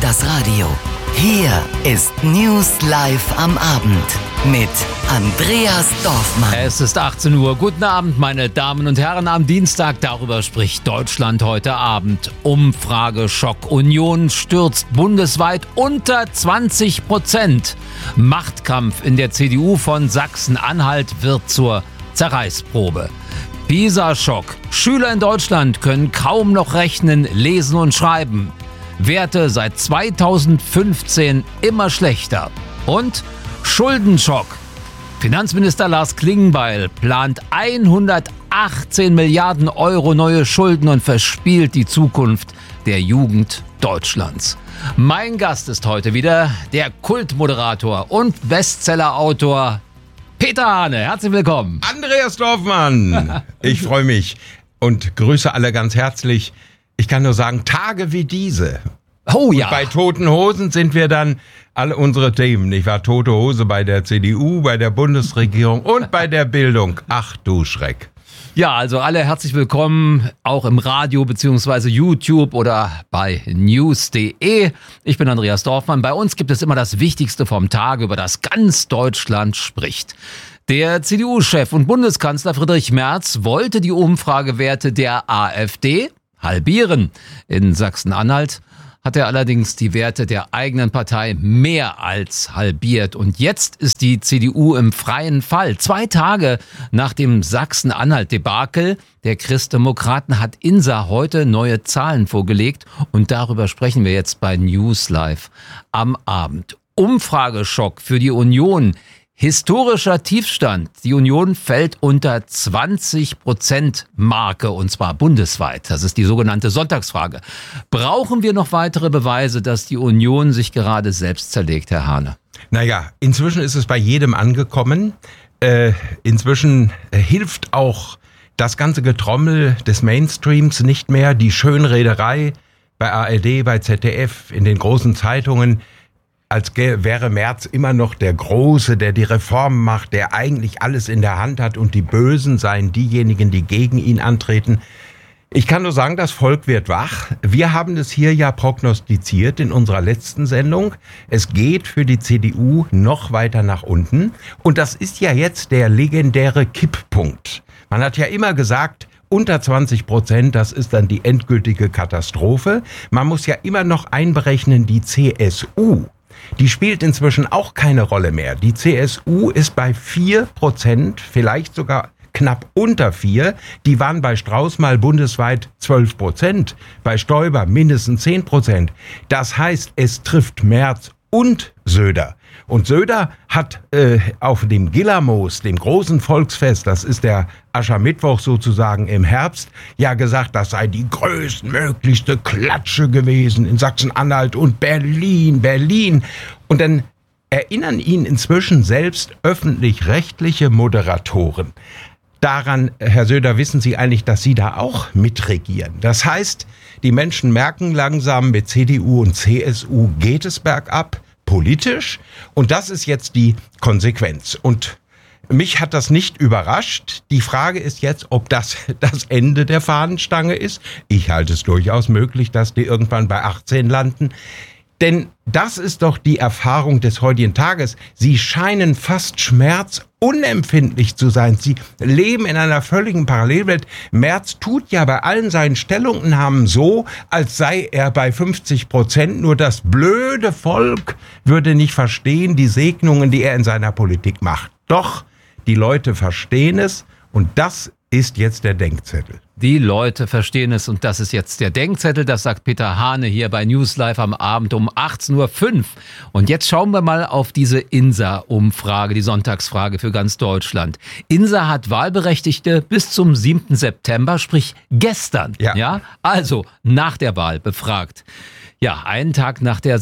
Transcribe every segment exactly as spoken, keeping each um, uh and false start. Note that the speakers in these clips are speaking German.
das Radio. Hier ist News Live am Abend mit Andreas Dorfmann. Es ist achtzehn Uhr. Guten Abend, meine Damen und Herren. Am Dienstag, darüber spricht Deutschland heute Abend. Umfrageschock. Union stürzt bundesweit unter zwanzig Prozent. Machtkampf in der C D U von Sachsen-Anhalt wird zur Zerreißprobe. PISA-Schock. Schüler in Deutschland können kaum noch rechnen, lesen und schreiben. Werte seit zweitausendfünfzehn immer schlechter. Und Schuldenschock. Finanzminister Lars Klingbeil plant hundertachtzehn Milliarden Euro neue Schulden und verspielt die Zukunft der Jugend Deutschlands. Mein Gast ist heute wieder der Kultmoderator und Bestsellerautor Peter Hane. Herzlich willkommen. Andreas Dorfmann. Ich freue mich und grüße alle ganz herzlich. Ich kann nur sagen, Tage wie diese. Oh ja. Und bei Toten Hosen sind wir dann alle unsere Themen. Ich war Tote Hose bei der C D U, bei der Bundesregierung und bei der Bildung. Ach du Schreck. Ja, also alle herzlich willkommen, auch im Radio bzw. YouTube oder bei news punkt de. Ich bin Andreas Dorfmann. Bei uns gibt es immer das Wichtigste vom Tag, über das ganz Deutschland spricht. Der C D U-Chef und Bundeskanzler Friedrich Merz wollte die Umfragewerte der AfD halbieren. In Sachsen-Anhalt hat er allerdings die Werte der eigenen Partei mehr als halbiert. Und jetzt ist die C D U im freien Fall. Zwei Tage nach dem Sachsen-Anhalt-Debakel der Christdemokraten hat INSA heute neue Zahlen vorgelegt. Und darüber sprechen wir jetzt bei News Live am Abend. Umfrageschock für die Union. Historischer Tiefstand. Die Union fällt unter zwanzig Prozent Marke und zwar bundesweit. Das ist die sogenannte Sonntagsfrage. Brauchen wir noch weitere Beweise, dass die Union sich gerade selbst zerlegt, Herr Hane? Naja, inzwischen ist es bei jedem angekommen. Äh, inzwischen äh, hilft auch das ganze Getrommel des Mainstreams nicht mehr. Die Schönrederei bei A R D, bei Z D F, in den großen Zeitungen, als wäre Merz immer noch der Große, der die Reformen macht, der eigentlich alles in der Hand hat und die Bösen seien diejenigen, die gegen ihn antreten. Ich kann nur sagen, das Volk wird wach. Wir haben es hier ja prognostiziert in unserer letzten Sendung. Es geht für die C D U noch weiter nach unten. Und das ist ja jetzt der legendäre Kipppunkt. Man hat ja immer gesagt, unter zwanzig Prozent, das ist dann die endgültige Katastrophe. Man muss ja immer noch einberechnen, die C S U. Die spielt inzwischen auch keine Rolle mehr. Die C S U ist bei vier Prozent, vielleicht sogar knapp unter vier. Die waren bei Strauß mal bundesweit zwölf Prozent, bei Stoiber mindestens zehn Prozent. Das heißt, es trifft Merz und Söder. Und Söder hat äh, auf dem Gillermoos, dem großen Volksfest, das ist der Aschermittwoch sozusagen im Herbst, ja gesagt, das sei die größtmöglichste Klatsche gewesen in Sachsen-Anhalt und Berlin, Berlin. Und dann erinnern ihn inzwischen selbst öffentlich-rechtliche Moderatoren daran, Herr Söder, wissen Sie eigentlich, dass Sie da auch mitregieren? Das heißt, die Menschen merken langsam, mit C D U und C S U geht es bergab, politisch. Und das ist jetzt die Konsequenz. Und mich hat das nicht überrascht. Die Frage ist jetzt, ob das das Ende der Fahnenstange ist. Ich halte es durchaus möglich, dass die irgendwann bei achtzehn landen. Denn das ist doch die Erfahrung des heutigen Tages. Sie scheinen fast schmerzunempfindlich zu sein. Sie leben in einer völligen Parallelwelt. Merz tut ja bei allen seinen Stellungnahmen so, als sei er bei fünfzig Prozent. Nur das blöde Volk würde nicht verstehen die Segnungen, die er in seiner Politik macht. Doch, die Leute verstehen es und das ist jetzt der Denkzettel. Die Leute verstehen es und das ist jetzt der Denkzettel, das sagt Peter Hane hier bei News Live am Abend um achtzehn Uhr fünf. Und jetzt schauen wir mal auf diese INSA-Umfrage, die Sonntagsfrage für ganz Deutschland. INSA hat Wahlberechtigte bis zum siebten September, sprich gestern, ja. ja, also nach der Wahl befragt. Ja, einen Tag nach der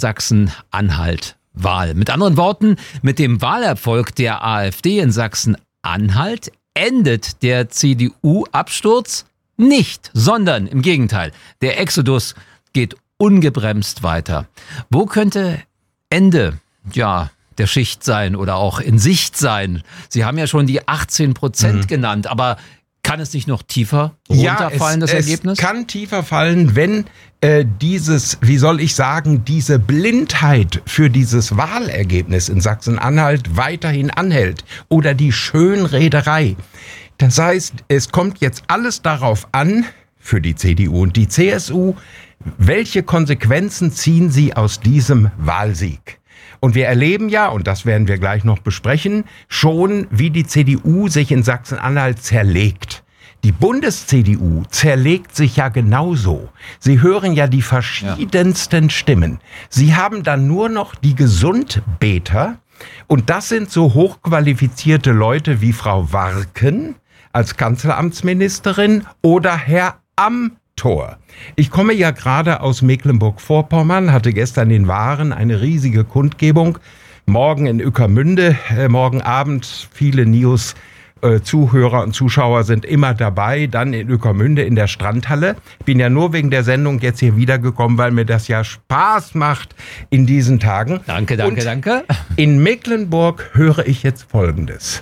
Sachsen-Anhalt-Wahl. Mit anderen Worten, mit dem Wahlerfolg der AfD in Sachsen-Anhalt endet der C D U-Absturz nicht, sondern im Gegenteil. Der Exodus geht ungebremst weiter. Wo könnte Ende, ja, der Schicht sein oder auch in Sicht sein? Sie haben ja schon die achtzehn Prozent mhm. genannt, aber Kann es nicht noch tiefer runterfallen, ja, das es, Ergebnis? Es kann tiefer fallen, wenn äh, dieses, wie soll ich sagen, diese Blindheit für dieses Wahlergebnis in Sachsen-Anhalt weiterhin anhält oder die Schönrederei. Das heißt, es kommt jetzt alles darauf an, für die C D U und die C S U, welche Konsequenzen ziehen sie aus diesem Wahlsieg? Und wir erleben ja, und das werden wir gleich noch besprechen, schon, wie die C D U sich in Sachsen-Anhalt zerlegt. Die Bundes-C D U zerlegt sich ja genauso. Sie hören ja die verschiedensten ja. Stimmen. Sie haben dann nur noch die Gesundbeter. Und das sind so hochqualifizierte Leute wie Frau Warken als Kanzleramtsministerin oder Herr Amthor. Ich komme ja gerade aus Mecklenburg-Vorpommern, hatte gestern in Waren eine riesige Kundgebung. Morgen in Ueckermünde, äh, morgen Abend viele News. Äh, Zuhörer und Zuschauer sind immer dabei, dann in Ueckermünde in der Strandhalle. Ich bin ja nur wegen der Sendung jetzt hier wiedergekommen, weil mir das ja Spaß macht in diesen Tagen. Danke, danke, und danke. In Mecklenburg höre ich jetzt Folgendes.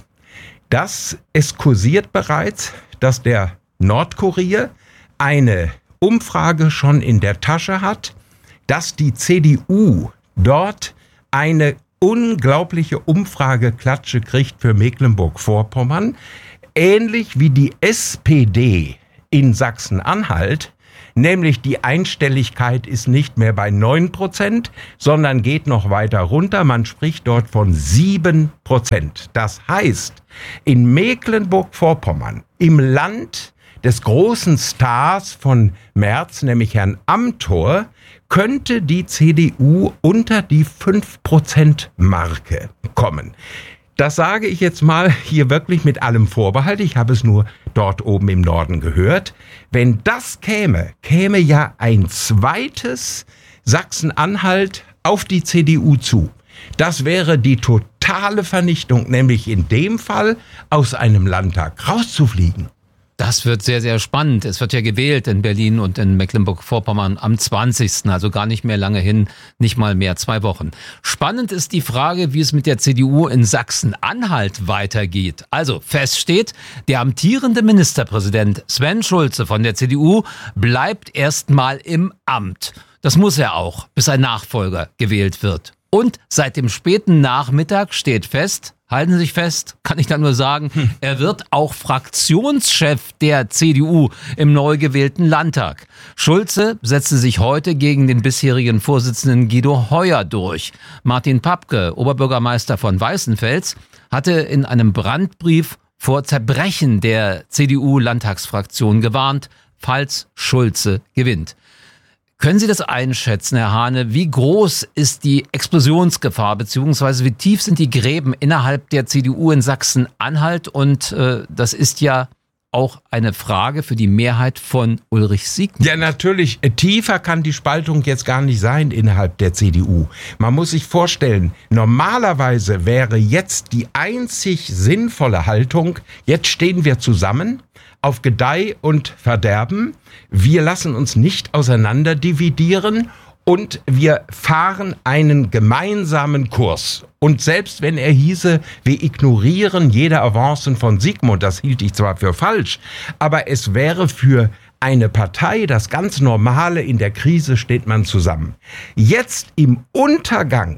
Das es kursiert bereits, dass der Nordkurier eine Umfrage schon in der Tasche hat, dass die C D U dort eine unglaubliche Umfrageklatsche kriegt für Mecklenburg-Vorpommern, ähnlich wie die S P D in Sachsen-Anhalt, nämlich die Einstelligkeit ist nicht mehr bei neun Prozent, sondern geht noch weiter runter. Man spricht dort von sieben Prozent. Das heißt, in Mecklenburg-Vorpommern, im Land des großen Stars von Merz, nämlich Herrn Amthor, könnte die C D U unter die fünf Prozent Marke kommen. Das sage ich jetzt mal hier wirklich mit allem Vorbehalt. Ich habe es nur dort oben im Norden gehört. Wenn das käme, käme ja ein zweites Sachsen-Anhalt auf die C D U zu. Das wäre die totale Vernichtung, nämlich in dem Fall aus einem Landtag rauszufliegen. Das wird sehr, sehr spannend. Es wird ja gewählt in Berlin und in Mecklenburg-Vorpommern am zwanzigsten Also gar nicht mehr lange hin, nicht mal mehr zwei Wochen. Spannend ist die Frage, wie es mit der C D U in Sachsen-Anhalt weitergeht. Also fest steht, der amtierende Ministerpräsident Sven Schulze von der C D U bleibt erstmal im Amt. Das muss er auch, bis ein Nachfolger gewählt wird. Und seit dem späten Nachmittag steht fest, halten Sie sich fest, kann ich da nur sagen, hm. er wird auch Fraktionschef der C D U im neu gewählten Landtag. Schulze setzte sich heute gegen den bisherigen Vorsitzenden Guido Heuer durch. Martin Papke, Oberbürgermeister von Weißenfels, hatte in einem Brandbrief vor Zerbrechen der C D U-Landtagsfraktion gewarnt, falls Schulze gewinnt. Können Sie das einschätzen, Herr Hahne? Wie groß ist die Explosionsgefahr, beziehungsweise wie tief sind die Gräben innerhalb der C D U in Sachsen-Anhalt? Und äh, das ist ja auch eine Frage für die Mehrheit von Ulrich Siegmund. Ja, natürlich. Tiefer kann die Spaltung jetzt gar nicht sein innerhalb der C D U. Man muss sich vorstellen, normalerweise wäre jetzt die einzig sinnvolle Haltung, jetzt stehen wir zusammen, auf Gedeih und Verderben. Wir lassen uns nicht auseinander dividieren und wir fahren einen gemeinsamen Kurs. Und selbst wenn er hieße, wir ignorieren jede Avancen von Siegmund, das hielt ich zwar für falsch, aber es wäre für eine Partei das ganz Normale, in der Krise steht man zusammen. Jetzt im Untergang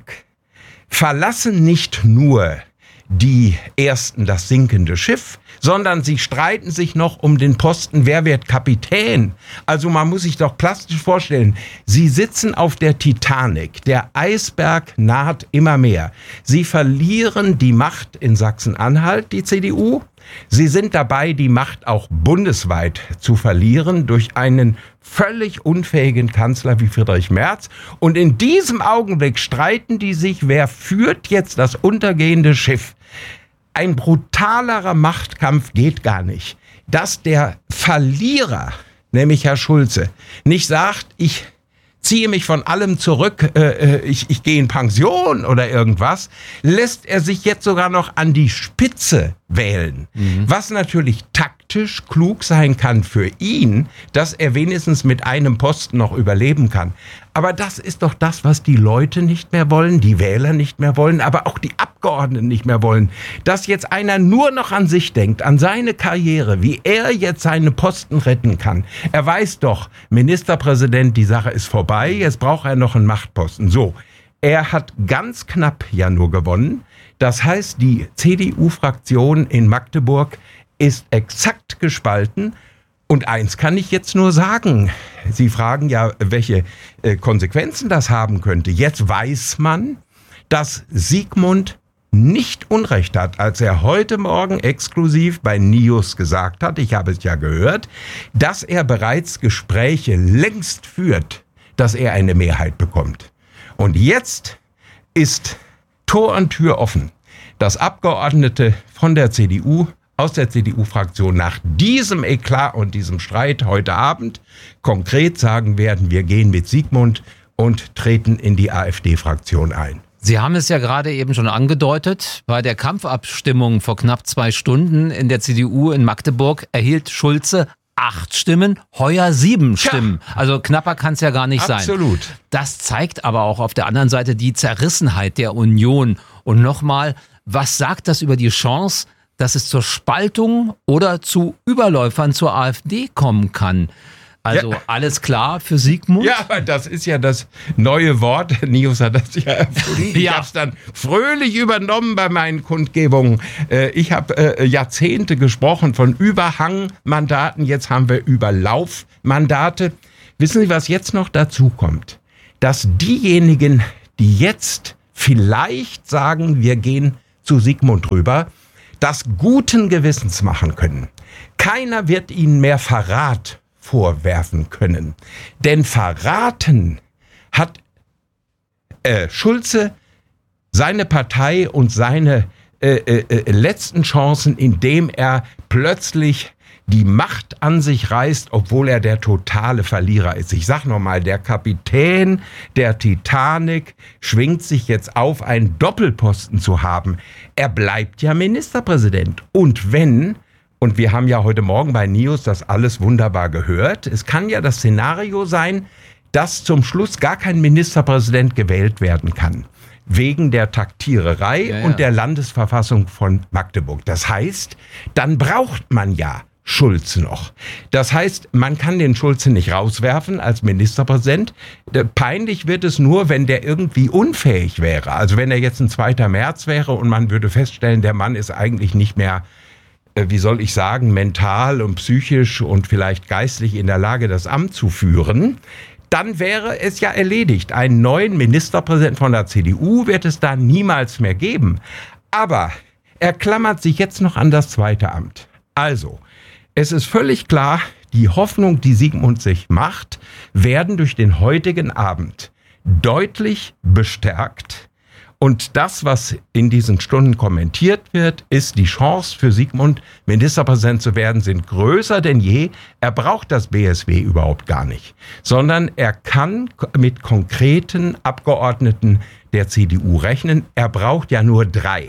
verlassen nicht nur die Ersten das sinkende Schiff, sondern sie streiten sich noch um den Posten, wer wird Kapitän. Also man muss sich doch plastisch vorstellen, sie sitzen auf der Titanic, der Eisberg naht immer mehr. Sie verlieren die Macht in Sachsen-Anhalt, die C D U. Sie sind dabei, die Macht auch bundesweit zu verlieren durch einen völlig unfähigen Kanzler wie Friedrich Merz. Und in diesem Augenblick streiten die sich, wer führt jetzt das untergehende Schiff. Ein brutalerer Machtkampf geht gar nicht. Dass der Verlierer, nämlich Herr Schulze, nicht sagt, ich ziehe mich von allem zurück, äh, ich, ich gehe in Pension oder irgendwas, lässt er sich jetzt sogar noch an die Spitze wählen. Mhm. Was natürlich Takt taktisch klug sein kann für ihn, dass er wenigstens mit einem Posten noch überleben kann. Aber das ist doch das, was die Leute nicht mehr wollen, die Wähler nicht mehr wollen, aber auch die Abgeordneten nicht mehr wollen. Dass jetzt einer nur noch an sich denkt, an seine Karriere, wie er jetzt seine Posten retten kann. Er weiß doch, Ministerpräsident, die Sache ist vorbei, jetzt braucht er noch einen Machtposten. So, er hat ganz knapp ja nur gewonnen. Das heißt, die C D U-Fraktion in Magdeburg ist exakt gespalten. Und eins kann ich jetzt nur sagen. Sie fragen ja, welche äh, Konsequenzen das haben könnte. Jetzt weiß man, dass Sigmund nicht Unrecht hat, als er heute Morgen exklusiv bei News gesagt hat, ich habe es ja gehört, dass er bereits Gespräche längst führt, dass er eine Mehrheit bekommt. Und jetzt ist Tor und Tür offen, dass Abgeordnete von der C D U, aus der C D U-Fraktion nach diesem Eklat und diesem Streit heute Abend konkret sagen werden, wir gehen mit Sigmund und treten in die AfD-Fraktion ein. Sie haben es ja gerade eben schon angedeutet. Bei der Kampfabstimmung vor knapp zwei Stunden in der C D U in Magdeburg erhielt Schulze acht Stimmen, Heuer sieben Stimmen. Ja. Also knapper kann es ja gar nicht Absolut. sein. Absolut. Das zeigt aber auch auf der anderen Seite die Zerrissenheit der Union. Und nochmal, was sagt das über die Chance, dass es zur Spaltung oder zu Überläufern zur AfD kommen kann? Also ja. Alles klar für Sigmund? Ja, aber das ist ja das neue Wort. Nius hat das ja erfunden. Ich ja. habe es dann fröhlich übernommen bei meinen Kundgebungen. Ich habe Jahrzehnte gesprochen von Überhangmandaten. Jetzt haben wir Überlaufmandate. Wissen Sie, was jetzt noch dazu kommt? Dass diejenigen, die jetzt vielleicht sagen, wir gehen zu Sigmund rüber, das guten Gewissens machen können. Keiner wird ihnen mehr Verrat vorwerfen können. Denn verraten hat äh, Schulze seine Partei und seine äh, äh, letzten Chancen, indem er plötzlich die Macht an sich reißt, obwohl er der totale Verlierer ist. Ich sag nochmal, der Kapitän der Titanic schwingt sich jetzt auf, einen Doppelposten zu haben. Er bleibt ja Ministerpräsident. Und wenn, und wir haben ja heute Morgen bei News das alles wunderbar gehört, es kann ja das Szenario sein, dass zum Schluss gar kein Ministerpräsident gewählt werden kann. Wegen der Taktiererei ja, ja. und der Landesverfassung von Magdeburg. Das heißt, dann braucht man ja Schulze noch. Das heißt, man kann den Schulze nicht rauswerfen als Ministerpräsident. Peinlich wird es nur, wenn der irgendwie unfähig wäre. Also wenn er jetzt ein zweiter März wäre und man würde feststellen, der Mann ist eigentlich nicht mehr, wie soll ich sagen, mental und psychisch und vielleicht geistlich in der Lage, das Amt zu führen, dann wäre es ja erledigt. Einen neuen Ministerpräsidenten von der C D U wird es da niemals mehr geben. Aber er klammert sich jetzt noch an das zweite Amt. Also, es ist völlig klar, die Hoffnung, die Sigmund sich macht, werden durch den heutigen Abend deutlich bestärkt. Und das, was in diesen Stunden kommentiert wird, ist, die Chance für Sigmund, Ministerpräsident zu werden, sind größer denn je. Er braucht das B S W überhaupt gar nicht, sondern er kann mit konkreten Abgeordneten der C D U rechnen. Er braucht ja nur drei.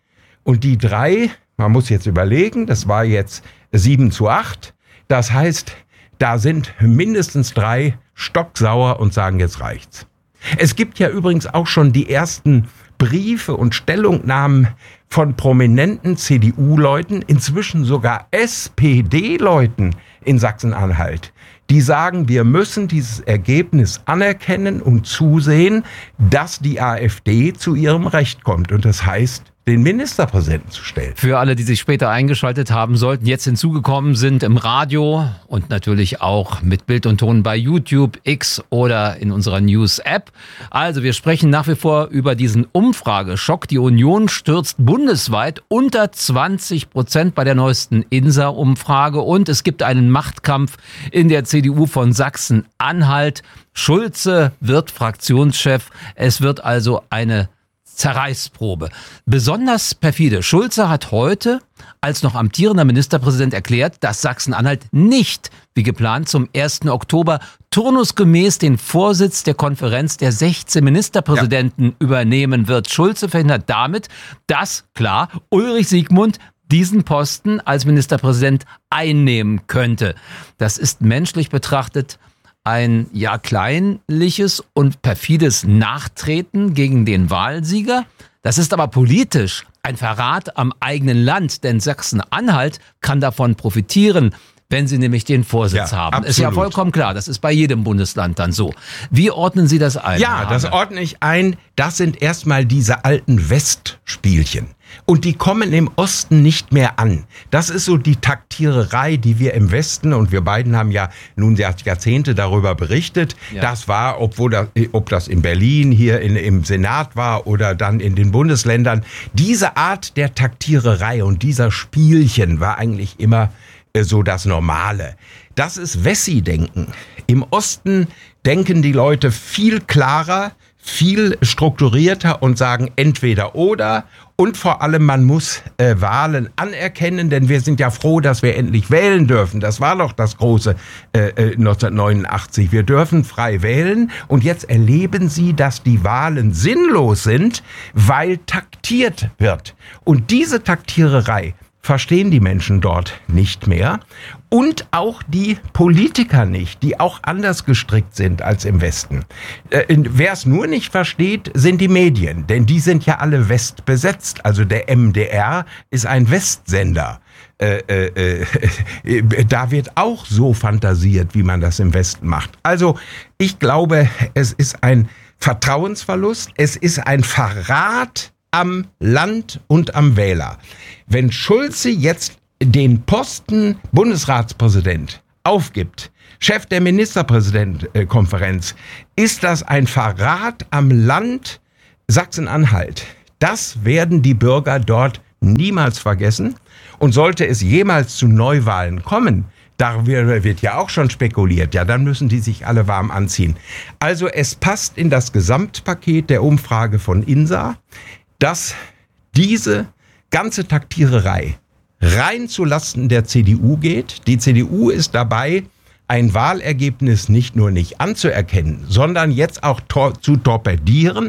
Und die drei, man muss jetzt überlegen, das war jetzt sieben zu acht. Das heißt, da sind mindestens drei stocksauer und sagen, jetzt reicht's. Es gibt ja übrigens auch schon die ersten Briefe und Stellungnahmen von prominenten C D U-Leuten, inzwischen sogar S P D-Leuten in Sachsen-Anhalt, die sagen, wir müssen dieses Ergebnis anerkennen und zusehen, dass die AfD zu ihrem Recht kommt. Und das heißt, den Ministerpräsidenten zu stellen. Für alle, die sich später eingeschaltet haben sollten, jetzt hinzugekommen sind im Radio und natürlich auch mit Bild und Ton bei YouTube, X oder in unserer News-App. Also wir sprechen nach wie vor über diesen Umfrageschock. Die Union stürzt bundesweit unter zwanzig Prozent bei der neuesten INSA-Umfrage und es gibt einen Machtkampf in der C D U von Sachsen-Anhalt. Schulze wird Fraktionschef. Es wird also eine Zerreißprobe. Besonders perfide. Schulze hat heute als noch amtierender Ministerpräsident erklärt, dass Sachsen-Anhalt nicht, wie geplant, zum ersten Oktober turnusgemäß den Vorsitz der Konferenz der sechzehn Ministerpräsidenten ja. übernehmen wird. Schulze verhindert damit, dass, klar, Ulrich Sigmund diesen Posten als Ministerpräsident einnehmen könnte. Das ist menschlich betrachtet ein ja kleinliches und perfides Nachtreten gegen den Wahlsieger. Das ist aber politisch ein Verrat am eigenen Land, denn Sachsen-Anhalt kann davon profitieren, wenn sie nämlich den Vorsitz Ja, haben. absolut. Ist ja vollkommen klar, das ist bei jedem Bundesland dann so. Wie ordnen Sie das ein? Ja, das ordne ich ein. Das sind erstmal diese alten Westspielchen. Und die kommen im Osten nicht mehr an. Das ist so die Taktiererei, die wir im Westen, und wir beiden haben ja nun seit Jahrzehnte darüber berichtet, Ja. das war, obwohl das, ob das in Berlin, hier in, im Senat war oder dann in den Bundesländern, diese Art der Taktiererei und dieser Spielchen war eigentlich immer äh, so das Normale. Das ist Wessi-Denken. Im Osten denken die Leute viel klarer, viel strukturierter und sagen entweder oder. Und vor allem, man muss äh, Wahlen anerkennen, denn wir sind ja froh, dass wir endlich wählen dürfen. Das war doch das große äh, neunzehnhundertneunundachtzig. Wir dürfen frei wählen und jetzt erleben Sie, dass die Wahlen sinnlos sind, weil taktiert wird. Und diese Taktiererei verstehen die Menschen dort nicht mehr und auch die Politiker nicht, die auch anders gestrickt sind als im Westen. Äh, wer es nur nicht versteht, sind die Medien, denn die sind ja alle westbesetzt. Also der M D R ist ein Westsender. Äh, äh, äh, da wird auch so fantasiert, wie man das im Westen macht. Also ich glaube, es ist ein Vertrauensverlust, es ist ein Verrat am Land und am Wähler. Wenn Schulze jetzt den Posten Bundesratspräsident aufgibt, Chef der Ministerpräsidentenkonferenz, ist das ein Verrat am Land Sachsen-Anhalt. Das werden die Bürger dort niemals vergessen. Und sollte es jemals zu Neuwahlen kommen, darüber wird ja auch schon spekuliert, ja, dann müssen die sich alle warm anziehen. Also es passt in das Gesamtpaket der Umfrage von I N S A, dass diese ganze Taktiererei rein zulasten der C D U geht. Die C D U ist dabei, ein Wahlergebnis nicht nur nicht anzuerkennen, sondern jetzt auch tor- zu torpedieren.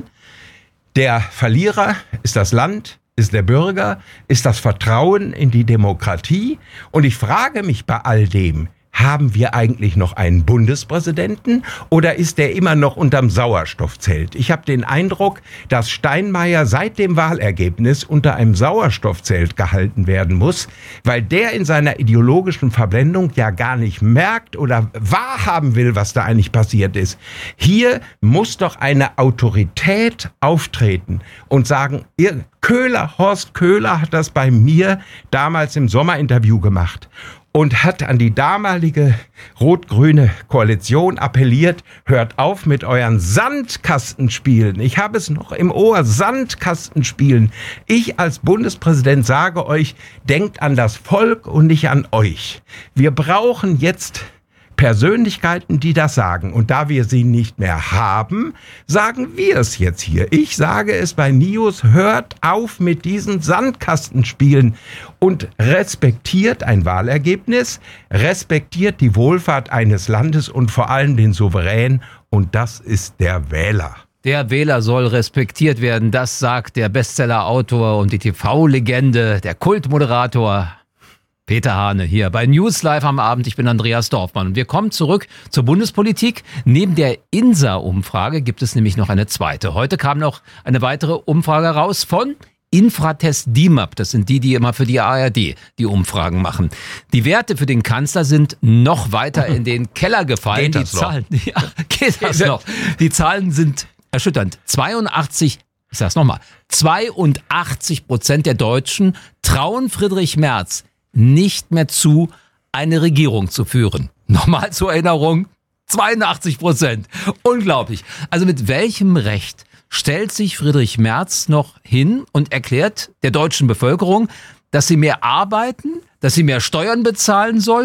Der Verlierer ist das Land, ist der Bürger, ist das Vertrauen in die Demokratie. Und ich frage mich bei all dem, haben wir eigentlich noch einen Bundespräsidenten oder ist der immer noch unterm Sauerstoffzelt? Ich habe den Eindruck, dass Steinmeier seit dem Wahlergebnis unter einem Sauerstoffzelt gehalten werden muss, weil der in seiner ideologischen Verblendung ja gar nicht merkt oder wahrhaben will, was da eigentlich passiert ist. Hier muss doch eine Autorität auftreten und sagen, ihr Köhler, Horst Köhler hat das bei mir damals im Sommerinterview gemacht und hat an die damalige rot-grüne Koalition appelliert, hört auf mit euren Sandkastenspielen. Ich habe es noch im Ohr, Sandkastenspielen. Ich als Bundespräsident sage euch, denkt an das Volk und nicht an euch. Wir brauchen jetzt Persönlichkeiten, die das sagen. Und da wir sie nicht mehr haben, sagen wir es jetzt hier. Ich sage es bei News, hört auf mit diesen Sandkastenspielen und respektiert ein Wahlergebnis, respektiert die Wohlfahrt eines Landes und vor allem den Souverän. Und das ist der Wähler. Der Wähler soll respektiert werden, das sagt der Bestseller-Autor und die T V-Legende, der Kultmoderator Peter Hane hier bei News Live am Abend. Ich bin Andreas Dorfmann und wir kommen zurück zur Bundespolitik. Neben der I N S A-Umfrage gibt es nämlich noch eine zweite. Heute kam noch eine weitere Umfrage raus von Infratest D I M A P. Das sind die, die immer für die A R D die Umfragen machen. Die Werte für den Kanzler sind noch weiter in den Keller gefallen. Geht das die noch? Zahlen, ja, geht das noch? Die Zahlen sind erschütternd. zweiundachtzig Ich sag's nochmal. zweiundachtzig Prozent der Deutschen trauen Friedrich Merz nicht mehr zu, eine Regierung zu führen. Nochmal zur Erinnerung, zweiundachtzig Prozent. Unglaublich. Also mit welchem Recht stellt sich Friedrich Merz noch hin und erklärt der deutschen Bevölkerung, dass sie mehr arbeiten, dass sie mehr Steuern bezahlen soll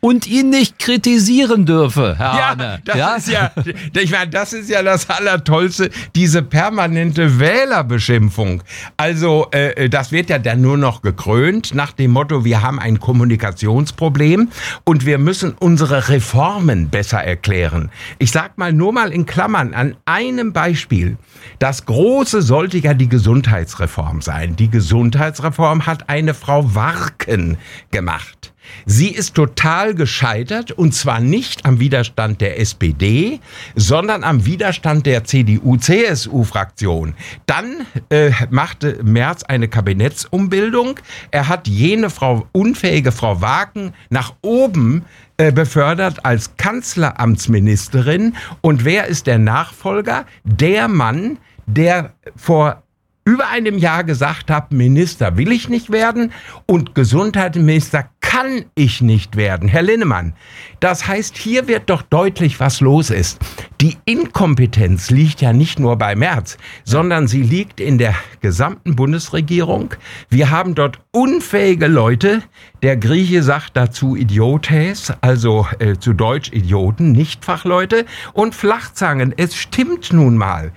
und ihn nicht kritisieren dürfe, Herr Ja, Hane. das Ja? ist ja, ich meine, das ist ja das Allertollste, diese permanente Wählerbeschimpfung. Also, äh, das wird ja dann nur noch gekrönt nach dem Motto, wir haben ein Kommunikationsproblem und wir müssen unsere Reformen besser erklären. Ich sag mal nur mal in Klammern an einem Beispiel. Das Große sollte ja die Gesundheitsreform sein. Die Gesundheitsreform hat eine Frau Warken gemacht. Sie ist total gescheitert und zwar nicht am Widerstand der S P D, sondern am Widerstand der C D U C S U-Fraktion. Dann äh, machte Merz eine Kabinettsumbildung. Er hat jene Frau, unfähige Frau Warken nach oben äh, befördert als Kanzleramtsministerin. Und wer ist der Nachfolger? Der Mann, der vor über einem Jahr gesagt hat, Minister will ich nicht werden und Gesundheitsminister kann ich nicht werden. Herr Linnemann, das heißt, hier wird doch deutlich, was los ist. Die Inkompetenz liegt ja nicht nur bei Merz, sondern sie liegt in der gesamten Bundesregierung. Wir haben dort unfähige Leute. Der Grieche sagt dazu Idiotes, also äh, zu Deutsch Idioten, nicht Fachleute. Und Flachzangen, es stimmt nun mal.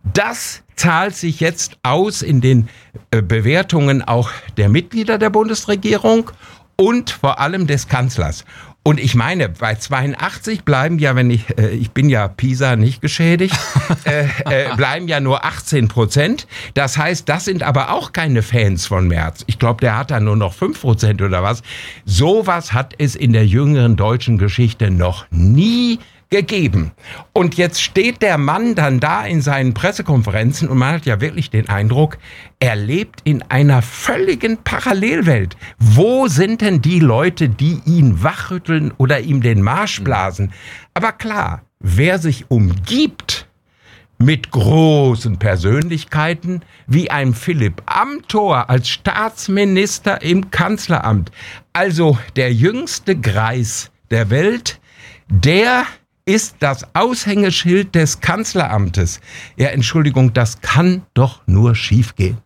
Das zahlt sich jetzt aus in den äh, Bewertungen auch der Mitglieder der Bundesregierung und vor allem des Kanzlers. Und ich meine, bei zweiundachtzig bleiben ja, wenn ich, äh, ich bin ja PISA nicht geschädigt, äh, äh, bleiben ja nur achtzehn Prozent. Das heißt, das sind aber auch keine Fans von Merz. Ich glaube, der hat da nur noch fünf Prozent oder was. Sowas hat es in der jüngeren deutschen Geschichte noch nie gegeben. Und jetzt steht der Mann dann da in seinen Pressekonferenzen und man hat ja wirklich den Eindruck, er lebt in einer völligen Parallelwelt. Wo sind denn die Leute, die ihn wachrütteln oder ihm den Marsch blasen? Aber klar, wer sich umgibt mit großen Persönlichkeiten wie einem Philipp Amthor als Staatsminister im Kanzleramt, also der jüngste Greis der Welt, der ist das Aushängeschild des Kanzleramtes. Ja, Entschuldigung, das kann doch nur schiefgehen.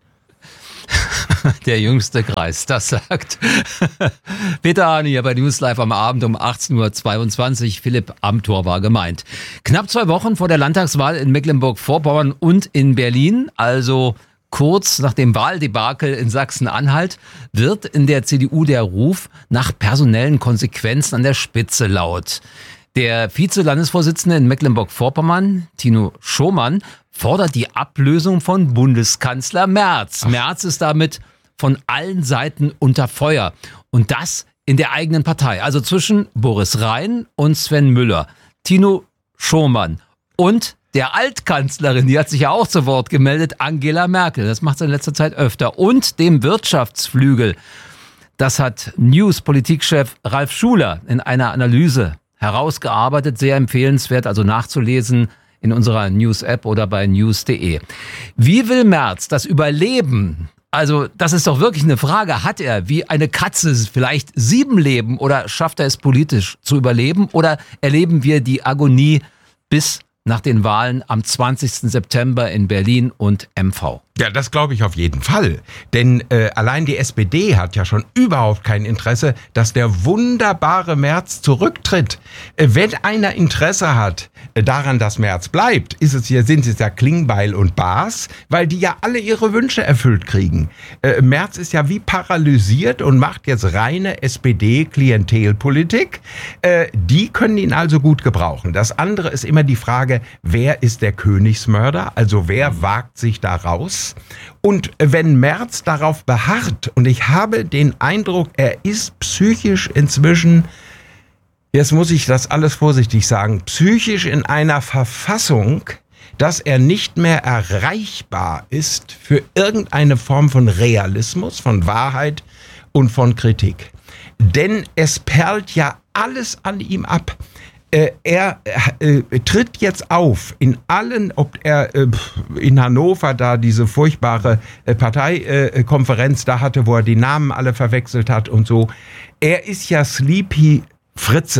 Der jüngste Kreis, das sagt Peter Hane hier bei News Live am Abend um achtzehn Uhr zweiundzwanzig. Philipp Amthor war gemeint. Knapp zwei Wochen vor der Landtagswahl in Mecklenburg-Vorpommern und in Berlin, also kurz nach dem Wahldebakel in Sachsen-Anhalt, wird in der C D U der Ruf nach personellen Konsequenzen an der Spitze laut. Der Vize-Landesvorsitzende in Mecklenburg-Vorpommern, Tino Schomann, fordert die Ablösung von Bundeskanzler Merz. Ach. Merz ist damit von allen Seiten unter Feuer. Und das in der eigenen Partei. Also zwischen Boris Rhein und Sven Müller. Tino Schomann und der Altkanzlerin, die hat sich ja auch zu Wort gemeldet, Angela Merkel. Das macht sie in letzter Zeit öfter. Und dem Wirtschaftsflügel. Das hat News-Politikchef Ralf Schuler in einer Analyse herausgearbeitet, sehr empfehlenswert, also nachzulesen in unserer News-App oder bei news punkt de. Wie will Merz das Überleben, also das ist doch wirklich eine Frage, hat er wie eine Katze vielleicht sieben Leben oder schafft er es politisch zu überleben oder erleben wir die Agonie bis nach den Wahlen am zwanzigsten September in Berlin und M V? Ja, das glaube ich auf jeden Fall. Denn äh, allein die S P D hat ja schon überhaupt kein Interesse, dass der wunderbare Merz zurücktritt. Äh, wenn einer Interesse hat äh, daran, dass Merz bleibt, ist es hier, sind es ja Klingbeil und Baas, weil die ja alle ihre Wünsche erfüllt kriegen. Äh, Merz ist ja wie paralysiert und macht jetzt reine S P D-Klientelpolitik. Äh, die können ihn also gut gebrauchen. Das andere ist immer die Frage, wer ist der Königsmörder? Also wer wagt sich da raus? Und wenn Merz darauf beharrt, und ich habe den Eindruck, er ist psychisch inzwischen, jetzt muss ich das alles vorsichtig sagen, psychisch in einer Verfassung, dass er nicht mehr erreichbar ist für irgendeine Form von Realismus, von Wahrheit und von Kritik. Denn es perlt ja alles an ihm ab. Äh, er äh, tritt jetzt auf in allen, ob er äh, in Hannover da diese furchtbare äh, Parteikonferenz äh, da hatte, wo er die Namen alle verwechselt hat und so. Er ist ja Sleepy Fritze.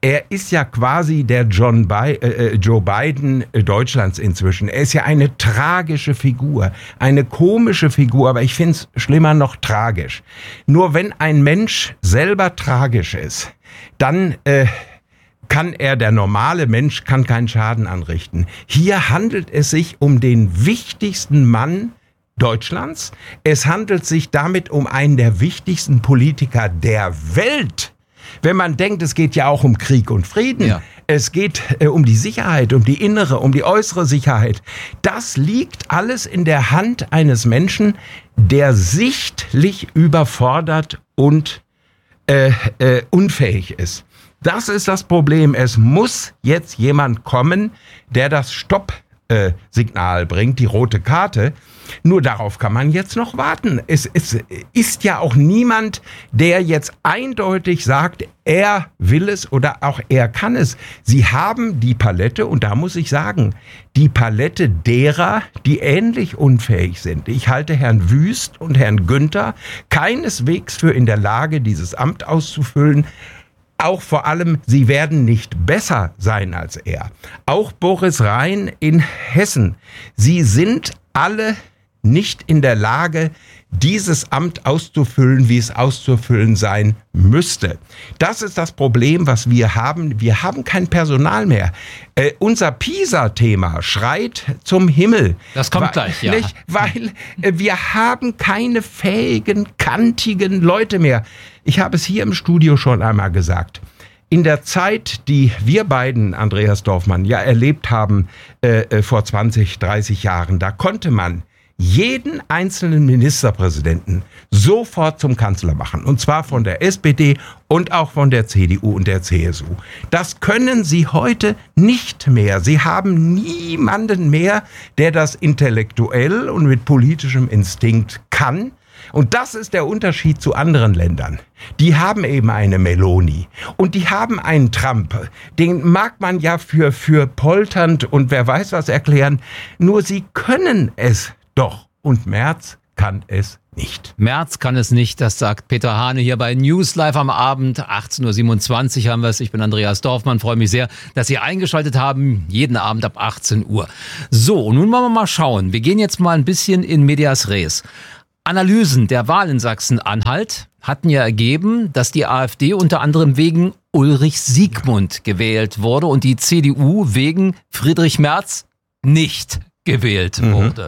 Er ist ja quasi der John Bi- äh, Joe Biden äh, Deutschlands inzwischen. Er ist ja eine tragische Figur, eine komische Figur, aber ich finde es schlimmer noch tragisch. Nur wenn ein Mensch selber tragisch ist, dann äh, kann er, der normale Mensch, kann keinen Schaden anrichten. Hier handelt es sich um den wichtigsten Mann Deutschlands. Es handelt sich damit um einen der wichtigsten Politiker der Welt. Wenn man denkt, es geht ja auch um Krieg und Frieden. Ja. Es geht äh, um die Sicherheit, um die innere, um die äußere Sicherheit. Das liegt alles in der Hand eines Menschen, der sichtlich überfordert und äh, äh, unfähig ist. Das ist das Problem. Es muss jetzt jemand kommen, der das Stopp-Signal bringt, die rote Karte. Nur darauf kann man jetzt noch warten. Es, es ist ja auch niemand, der jetzt eindeutig sagt, er will es oder auch er kann es. Sie haben die Palette, und da muss ich sagen, die Palette derer, die ähnlich unfähig sind. Ich halte Herrn Wüst und Herrn Günther keineswegs für in der Lage, dieses Amt auszufüllen. Auch vor allem, sie werden nicht besser sein als er. Auch Boris Rhein in Hessen. Sie sind alle nicht in der Lage, dieses Amt auszufüllen, wie es auszufüllen sein müsste. Das ist das Problem, was wir haben. Wir haben kein Personal mehr. Äh, unser PISA-Thema schreit zum Himmel. Das kommt weil, gleich, ja. Nicht, weil äh, wir haben keine fähigen, kantigen Leute mehr. Ich habe es hier im Studio schon einmal gesagt. In der Zeit, die wir beiden, Andreas Dorfmann, ja erlebt haben äh, vor zwanzig, dreißig Jahren, da konnte man jeden einzelnen Ministerpräsidenten sofort zum Kanzler machen. Und zwar von der S P D und auch von der C D U und der C S U. Das können Sie heute nicht mehr. Sie haben niemanden mehr, der das intellektuell und mit politischem Instinkt kann. Und das ist der Unterschied zu anderen Ländern. Die haben eben eine Meloni und die haben einen Trump. Den mag man ja für, für polternd und wer weiß was erklären. Nur sie können es doch. Und Merz kann es nicht. Merz kann es nicht, das sagt Peter Hane hier bei News Live am Abend. achtzehn Uhr siebenundzwanzig haben wir es. Ich bin Andreas Dorfmann, freue mich sehr, dass Sie eingeschaltet haben, jeden Abend ab achtzehn Uhr. So, und nun wollen wir mal schauen. Wir gehen jetzt mal ein bisschen in medias res. Analysen der Wahl in Sachsen-Anhalt hatten ja ergeben, dass die AfD unter anderem wegen Ulrich Siegmund gewählt wurde und die C D U wegen Friedrich Merz nicht gewählt mhm. wurde.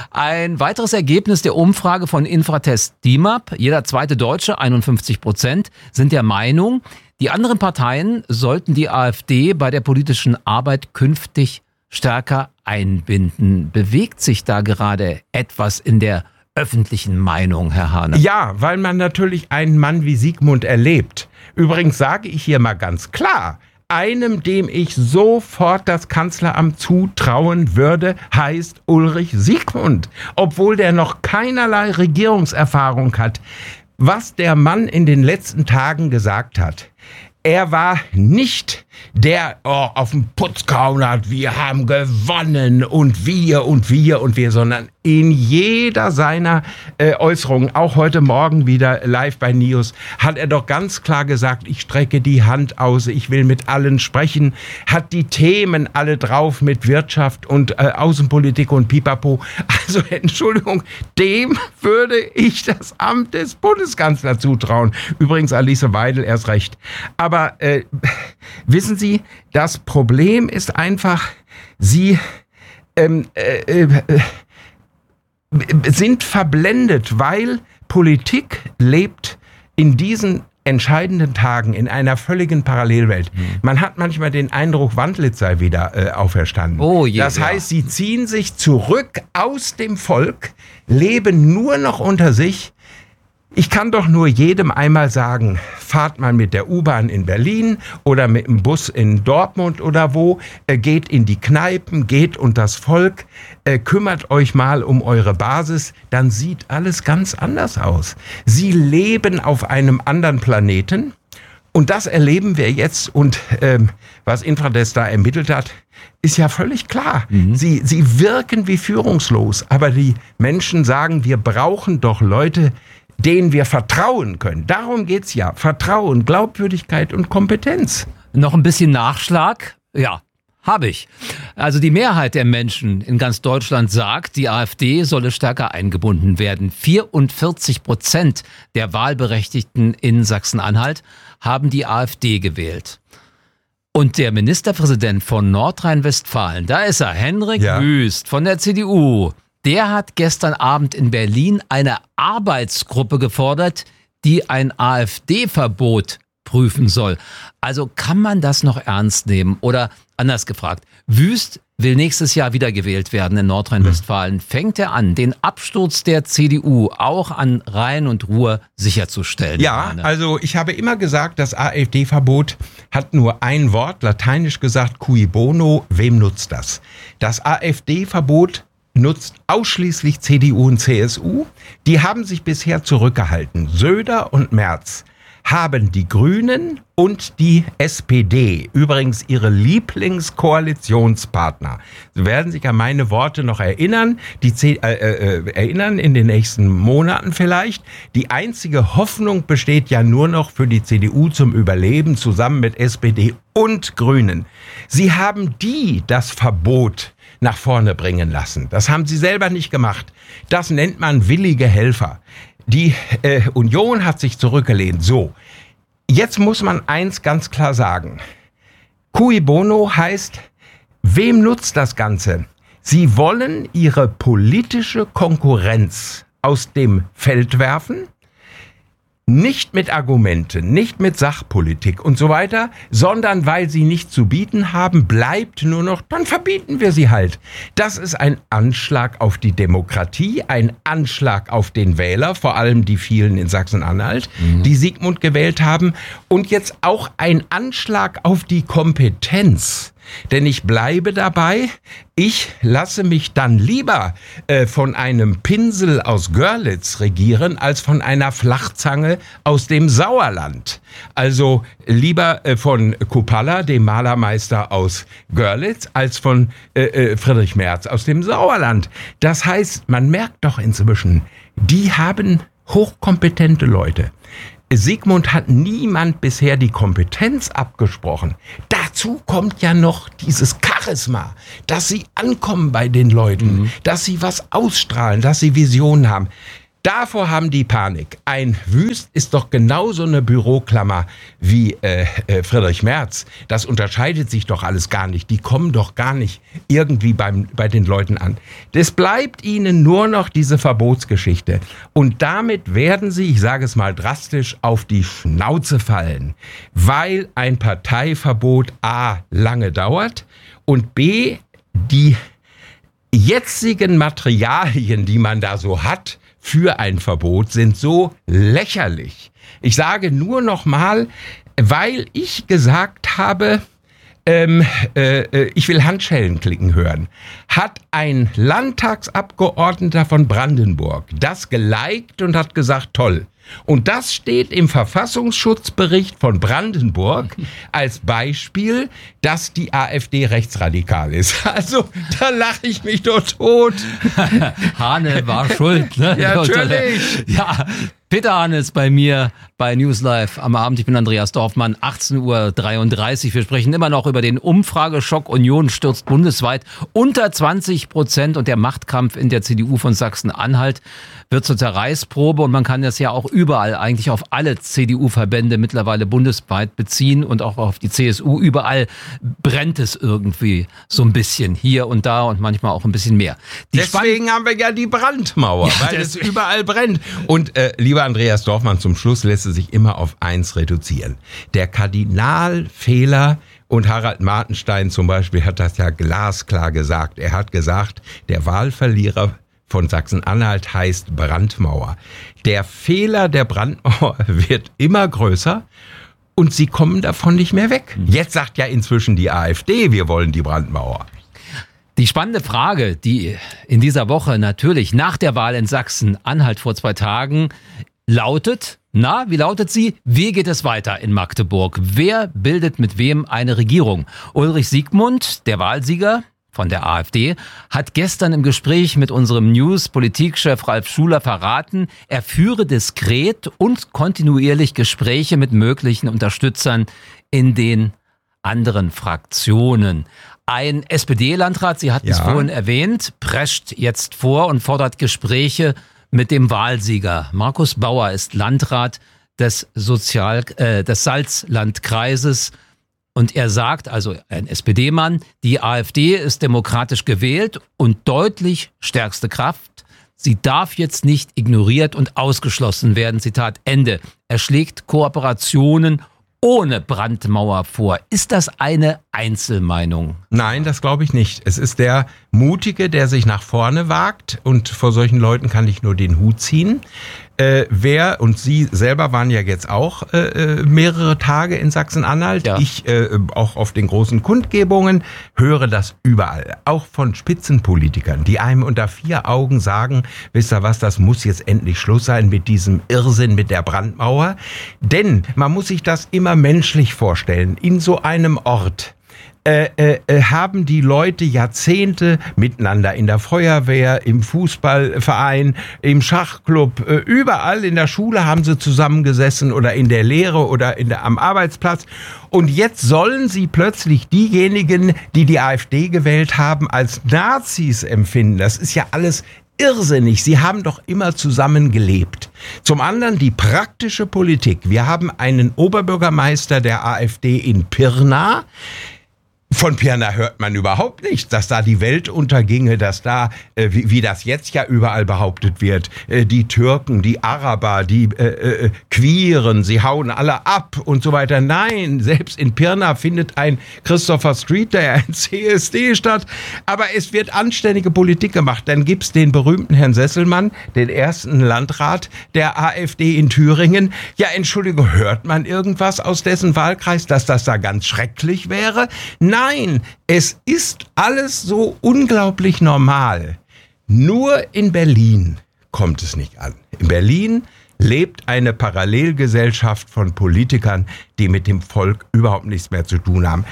Ein weiteres Ergebnis der Umfrage von Infratest D I M A P, jeder zweite Deutsche, einundfünfzig Prozent, sind der Meinung, die anderen Parteien sollten die AfD bei der politischen Arbeit künftig stärker einbinden. Bewegt sich da gerade etwas in der öffentlichen Meinung, Herr Hane? Ja, weil man natürlich einen Mann wie Siegmund erlebt. Übrigens sage ich hier mal ganz klar, einem, dem ich sofort das Kanzleramt zutrauen würde, heißt Ulrich Siegmund. Obwohl der noch keinerlei Regierungserfahrung hat. Was der Mann in den letzten Tagen gesagt hat, er war nicht der oh, auf den Putz gehauen hat, wir haben gewonnen und wir und wir und wir, sondern in jeder seiner äh, Äußerungen, auch heute Morgen wieder live bei News, hat er doch ganz klar gesagt, ich strecke die Hand aus, ich will mit allen sprechen, hat die Themen alle drauf mit Wirtschaft und äh, Außenpolitik und Pipapo. Also Entschuldigung, dem würde ich das Amt des Bundeskanzlers zutrauen. Übrigens Alice Weidel erst recht. Aber äh, wissen Sie, das Problem ist einfach, Sie ähm, äh, äh, sind verblendet, weil Politik lebt in diesen entscheidenden Tagen in einer völligen Parallelwelt. Mhm. Man hat manchmal den Eindruck, Wandlitz sei wieder äh, auferstanden. Oh je, das ja. heißt, sie ziehen sich zurück aus dem Volk, leben nur noch unter sich. Ich kann doch nur jedem einmal sagen, fahrt mal mit der U-Bahn in Berlin oder mit dem Bus in Dortmund oder wo, äh, geht in die Kneipen, geht unter das Volk, äh, kümmert euch mal um eure Basis, dann sieht alles ganz anders aus. Sie leben auf einem anderen Planeten und das erleben wir jetzt und ähm, was Infratest da ermittelt hat, ist ja völlig klar. Mhm. Sie, sie wirken wie führungslos, aber die Menschen sagen, wir brauchen doch Leute, denen wir vertrauen können. Darum geht's ja. Vertrauen, Glaubwürdigkeit und Kompetenz. Noch ein bisschen Nachschlag? Ja, habe ich. Also die Mehrheit der Menschen in ganz Deutschland sagt, die AfD solle stärker eingebunden werden. vierundvierzig Prozent der Wahlberechtigten in Sachsen-Anhalt haben die AfD gewählt. Und der Ministerpräsident von Nordrhein-Westfalen, da ist er, Henrik Ja. Wüst von der C D U, der hat gestern Abend in Berlin eine Arbeitsgruppe gefordert, die ein AfD-Verbot prüfen soll. Also kann man das noch ernst nehmen? Oder anders gefragt, Wüst will nächstes Jahr wiedergewählt werden in Nordrhein-Westfalen. Fängt er an, den Absturz der C D U auch an Rhein und Ruhr sicherzustellen? Ja, Arne? also ich habe immer gesagt, das AfD-Verbot hat nur ein Wort, lateinisch gesagt, cui bono, wem nutzt das? Das AfD-Verbot nutzt ausschließlich C D U und C S U. Die haben sich bisher zurückgehalten. Söder und Merz haben die Grünen und die S P D, übrigens ihre Lieblingskoalitionspartner. Sie werden sich an meine Worte noch erinnern, die C- äh, äh, erinnern in den nächsten Monaten vielleicht. Die einzige Hoffnung besteht ja nur noch für die C D U zum Überleben zusammen mit S P D und Grünen. Sie haben die das Verbot nach vorne bringen lassen. Das haben sie selber nicht gemacht. Das nennt man willige Helfer. Die äh, Union hat sich zurückgelehnt. So, jetzt muss man eins ganz klar sagen. Cui bono heißt, wem nutzt das Ganze? Sie wollen ihre politische Konkurrenz aus dem Feld werfen, nicht mit Argumenten, nicht mit Sachpolitik und so weiter, sondern weil sie nichts zu bieten haben, bleibt nur noch, dann verbieten wir sie halt. Das ist ein Anschlag auf die Demokratie, ein Anschlag auf den Wähler, vor allem die vielen in Sachsen-Anhalt, mhm. die Sigmund gewählt haben, und jetzt auch ein Anschlag auf die Kompetenz. Denn ich bleibe dabei, ich lasse mich dann lieber äh, von einem Pinsel aus Görlitz regieren, als von einer Flachzange aus dem Sauerland. Also lieber äh, von Kupala, dem Malermeister aus Görlitz, als von äh, äh, Friedrich Merz aus dem Sauerland. Das heißt, man merkt doch inzwischen, die haben hochkompetente Leute. Sigmund hat niemand bisher die Kompetenz abgesprochen. Dazu kommt ja noch dieses Charisma, dass sie ankommen bei den Leuten, mhm. dass sie was ausstrahlen, dass sie Visionen haben. Davor haben die Panik. Ein Wüst ist doch genauso eine Büroklammer wie äh, äh, Friedrich Merz. Das unterscheidet sich doch alles gar nicht. Die kommen doch gar nicht irgendwie beim, bei den Leuten an. Es bleibt ihnen nur noch diese Verbotsgeschichte. Und damit werden sie, ich sage es mal drastisch, auf die Schnauze fallen. Weil ein Parteiverbot A lange dauert und B die jetzigen Materialien, die man da so hat, für ein Verbot sind so lächerlich. Ich sage nur noch mal, weil ich gesagt habe, ähm, äh, ich will Handschellen klicken hören, hat ein Landtagsabgeordneter von Brandenburg das geliked und hat gesagt, toll. Und das steht im Verfassungsschutzbericht von Brandenburg als Beispiel, dass die AfD rechtsradikal ist. Also, da lache ich mich doch tot. Hane war schuld, ne? Ja, natürlich. Ja, Peter Hane ist bei mir bei News Live am Abend. Ich bin Andreas Dorfmann, achtzehn Uhr dreiunddreißig. Wir sprechen immer noch über den Umfrageschock. Union stürzt bundesweit unter zwanzig Prozent und der Machtkampf in der C D U von Sachsen-Anhalt wird zur Zerreißprobe, und man kann das ja auch überall eigentlich auf alle C D U-Verbände mittlerweile bundesweit beziehen und auch auf die C S U. Überall brennt es irgendwie so ein bisschen hier und da und manchmal auch ein bisschen mehr. Die Deswegen haben wir ja die Brandmauer, Ja, weil es überall brennt. Und äh, lieber Andreas Dorfmann, zum Schluss lässt es sich immer auf eins reduzieren. Der Kardinalfehler, und Harald Martenstein zum Beispiel hat das ja glasklar gesagt. Er hat gesagt, der Wahlverlierer von Sachsen-Anhalt heißt Brandmauer. Der Fehler der Brandmauer wird immer größer und sie kommen davon nicht mehr weg. Jetzt sagt ja inzwischen die AfD, wir wollen die Brandmauer. Die spannende Frage, die in dieser Woche natürlich nach der Wahl in Sachsen-Anhalt vor zwei Tagen lautet, na, wie lautet sie? Wie geht es weiter in Magdeburg? Wer bildet mit wem eine Regierung? Ulrich Siegmund, der Wahlsieger von der AfD, hat gestern im Gespräch mit unserem News-Politikchef Ralf Schuler verraten, er führe diskret und kontinuierlich Gespräche mit möglichen Unterstützern in den anderen Fraktionen. Ein S P D-Landrat, Sie hatten es Ja. vorhin erwähnt, prescht jetzt vor und fordert Gespräche mit dem Wahlsieger. Markus Bauer ist Landrat des, Sozial, äh, des Salzlandkreises und er sagt, also ein S P D-Mann, die AfD ist demokratisch gewählt und deutlich stärkste Kraft. Sie darf jetzt nicht ignoriert und ausgeschlossen werden. Zitat Ende. Er schlägt Kooperationen ohne Brandmauer vor. Ist das eine Einzelmeinung? Nein, das glaube ich nicht. Es ist der Mutige, der sich nach vorne wagt und vor solchen Leuten kann ich nur den Hut ziehen. Äh, wer, und Sie selber waren ja jetzt auch äh, mehrere Tage in Sachsen-Anhalt, Ja. ich äh, auch auf den großen Kundgebungen, höre das überall, auch von Spitzenpolitikern, die einem unter vier Augen sagen, wisst ihr was, das muss jetzt endlich Schluss sein mit diesem Irrsinn mit der Brandmauer. Denn man muss sich das immer menschlich vorstellen, in so einem Ort. Äh, äh, haben die Leute Jahrzehnte miteinander in der Feuerwehr, im Fußballverein, im Schachclub, äh, überall in der Schule haben sie zusammengesessen oder in der Lehre oder in der, am Arbeitsplatz. Und jetzt sollen sie plötzlich diejenigen, die die AfD gewählt haben, als Nazis empfinden. Das ist ja alles irrsinnig. Sie haben doch immer zusammen gelebt. Zum anderen die praktische Politik. Wir haben einen Oberbürgermeister der AfD in Pirna. Von Pirna hört man überhaupt nichts, dass da die Welt unterginge, dass da, äh, wie, wie das jetzt ja überall behauptet wird, äh, die Türken, die Araber, die äh, äh, Queeren, sie hauen alle ab und so weiter. Nein, selbst in Pirna findet ein Christopher Street, der ein C S D statt. Aber es wird anständige Politik gemacht. Dann gibt's den berühmten Herrn Sesselmann, den ersten Landrat der AfD in Thüringen. Ja, Entschuldigung, hört man irgendwas aus dessen Wahlkreis, dass das da ganz schrecklich wäre? Nein, es ist alles so unglaublich normal. Nur in Berlin kommt es nicht an. In Berlin lebt eine Parallelgesellschaft von Politikern, die mit dem Volk überhaupt nichts mehr zu tun haben.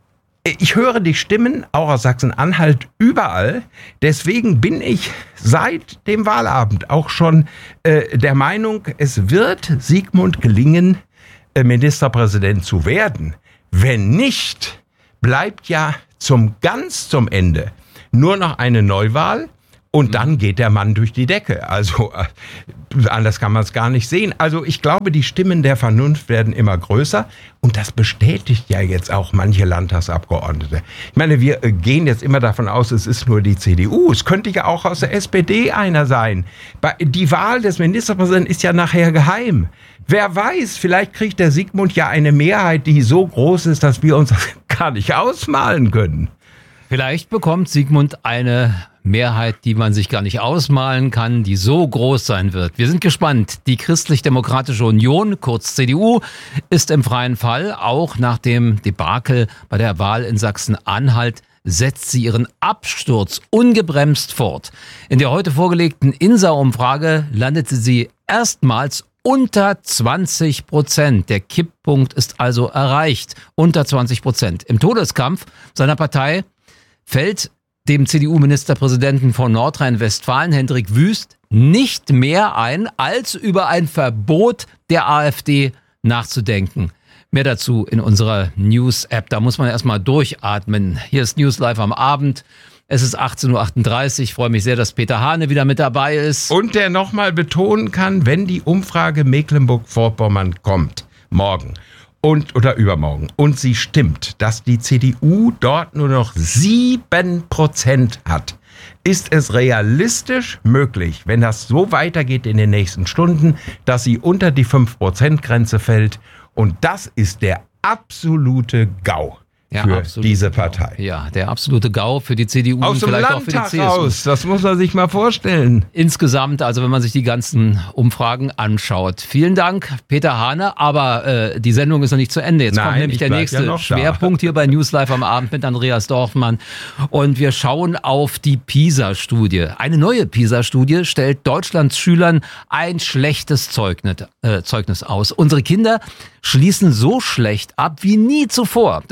Ich höre die Stimmen auch aus Sachsen-Anhalt überall. Deswegen bin ich seit dem Wahlabend auch schon äh, der Meinung, es wird Sigmund gelingen, äh, Ministerpräsident zu werden. Wenn nicht, bleibt ja zum ganz zum Ende nur noch eine Neuwahl und dann geht der Mann durch die Decke. Also äh, anders kann man es gar nicht sehen. Also ich glaube, die Stimmen der Vernunft werden immer größer und das bestätigt ja jetzt auch manche Landtagsabgeordnete. Ich meine, wir äh, gehen jetzt immer davon aus, es ist nur die C D U. Es könnte ja auch aus der S P D einer sein. Die Wahl des Ministerpräsidenten ist ja nachher geheim. Wer weiß, vielleicht kriegt der Sigmund ja eine Mehrheit, die so groß ist, dass wir uns das gar nicht ausmalen können. Vielleicht bekommt Sigmund eine Mehrheit, die man sich gar nicht ausmalen kann, die so groß sein wird. Wir sind gespannt. Die Christlich-Demokratische Union, kurz C D U, ist im freien Fall. Auch nach dem Debakel bei der Wahl in Sachsen-Anhalt setzt sie ihren Absturz ungebremst fort. In der heute vorgelegten INSA-Umfrage landete sie erstmals unter zwanzig Prozent. Der Kipppunkt ist also erreicht. Unter zwanzig Prozent. Im Todeskampf seiner Partei fällt dem C D U-Ministerpräsidenten von Nordrhein-Westfalen, Hendrik Wüst, nicht mehr ein, als über ein Verbot der AfD nachzudenken. Mehr dazu in unserer News-App. Da muss man erstmal durchatmen. Hier ist News Live am Abend. Es ist achtzehn Uhr achtunddreißig. Ich freue mich sehr, dass Peter Hane wieder mit dabei ist. Und der nochmal betonen kann, wenn die Umfrage Mecklenburg-Vorpommern kommt, morgen und oder übermorgen, und sie stimmt, dass die C D U dort nur noch sieben Prozent hat, ist es realistisch möglich, wenn das so weitergeht in den nächsten Stunden, dass sie unter die fünf Prozent Grenze fällt. Und das ist der absolute GAU. Ja, für absolut, diese Partei. Ja, der absolute GAU für die C D U Aus und dem vielleicht auch für die Landtag C S U. raus, das muss man sich mal vorstellen. Insgesamt, also wenn man sich die ganzen Umfragen anschaut. Vielen Dank, Peter Hane, aber äh, die Sendung ist noch nicht zu Ende. Jetzt Nein, kommt nämlich ich der bleib nächste ja noch Schwerpunkt hier bei News Live am Abend mit Andreas Dorfmann. Und wir schauen auf die PISA-Studie. Eine neue PISA-Studie stellt Deutschlands Schülern ein schlechtes Zeugnis, äh, Zeugnis aus. Unsere Kinder schließen so schlecht ab wie nie zuvor. Darüber spreche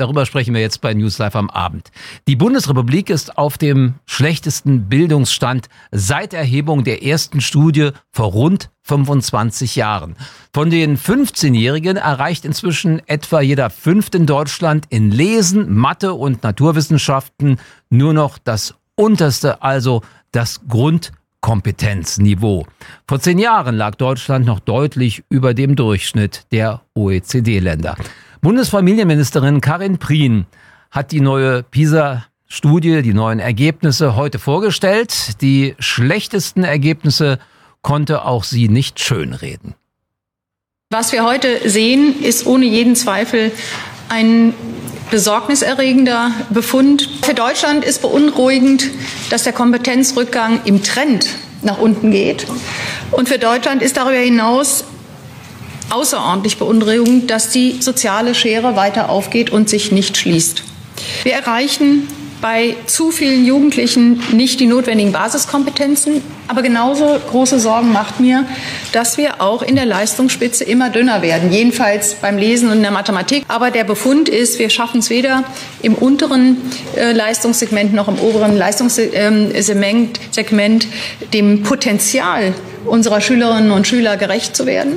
besprechen wir jetzt bei News Live am Abend. Die Bundesrepublik ist auf dem schlechtesten Bildungsstand seit Erhebung der ersten Studie vor rund fünfundzwanzig Jahren. Von den fünfzehnjährigen erreicht inzwischen etwa jeder Fünfte in Deutschland in Lesen, Mathe und Naturwissenschaften nur noch das unterste, also das Grundkompetenzniveau. Vor zehn Jahren lag Deutschland noch deutlich über dem Durchschnitt der O E C D-Länder. Bundesfamilienministerin Karin Prien hat die neue PISA-Studie, die neuen Ergebnisse heute vorgestellt. Die schlechtesten Ergebnisse konnte auch sie nicht schönreden. Was wir heute sehen, ist ohne jeden Zweifel ein besorgniserregender Befund. Für Deutschland ist beunruhigend, dass der Kompetenzrückgang im Trend nach unten geht. Und für Deutschland ist darüber hinaus außerordentlich beunruhigend, dass die soziale Schere weiter aufgeht und sich nicht schließt. Wir erreichen bei zu vielen Jugendlichen nicht die notwendigen Basiskompetenzen. Aber genauso große Sorgen macht mir, dass wir auch in der Leistungsspitze immer dünner werden. Jedenfalls beim Lesen und in der Mathematik. Aber der Befund ist, wir schaffen es weder im unteren äh, Leistungssegment noch im oberen Leistungssegment, Segment, dem Potenzial unserer Schülerinnen und Schüler gerecht zu werden.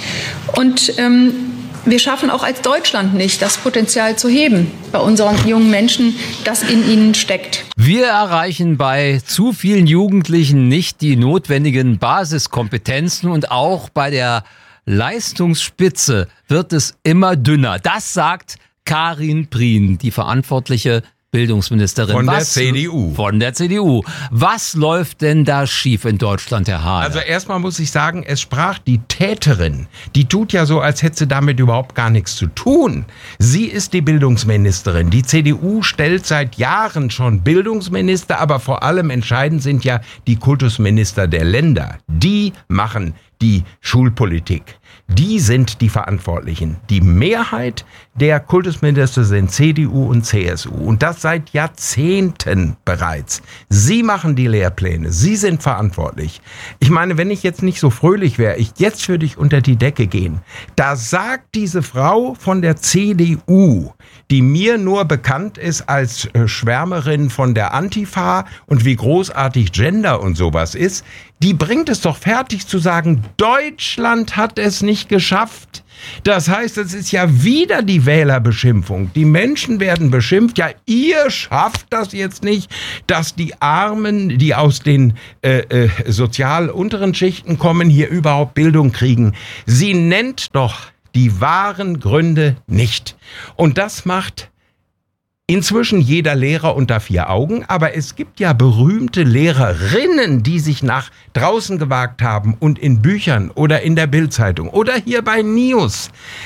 Und ähm, wir schaffen auch als Deutschland nicht, das Potenzial zu heben bei unseren jungen Menschen, das in ihnen steckt. Wir erreichen bei zu vielen Jugendlichen nicht die notwendigen Basiskompetenzen und auch bei der Leistungsspitze wird es immer dünner. Das sagt Karin Prien, die verantwortliche Bildungsministerin. Von Was, der C D U. Von der C D U. Was läuft denn da schief in Deutschland, Herr Hahn? Also erstmal muss ich sagen, es sprach die Täterin. Die tut ja so, als hätte sie damit überhaupt gar nichts zu tun. Sie ist die Bildungsministerin. Die C D U stellt seit Jahren schon Bildungsminister, aber vor allem entscheidend sind ja die Kultusminister der Länder. Die machen die Schulpolitik. Die sind die Verantwortlichen. Die Mehrheit der Kultusminister sind C D U und C S U. Und das seit Jahrzehnten bereits. Sie machen die Lehrpläne. Sie sind verantwortlich. Ich meine, wenn ich jetzt nicht so fröhlich wäre, ich, jetzt würde ich unter die Decke gehen. Da sagt diese Frau von der C D U, die mir nur bekannt ist als äh, Schwärmerin von der Antifa und wie großartig Gender und sowas ist, die bringt es doch fertig zu sagen, Deutschland hat es nicht geschafft. Das heißt, es ist ja wieder die Wählerbeschimpfung. Die Menschen werden beschimpft. Ja, ihr schafft das jetzt nicht, dass die Armen, die aus den äh, äh, sozial unteren Schichten kommen, hier überhaupt Bildung kriegen. Sie nennt doch die wahren Gründe nicht. Und das macht inzwischen jeder Lehrer unter vier Augen, aber es gibt ja berühmte Lehrerinnen, die sich nach draußen gewagt haben und in Büchern oder in der Bild-Zeitung oder hier bei News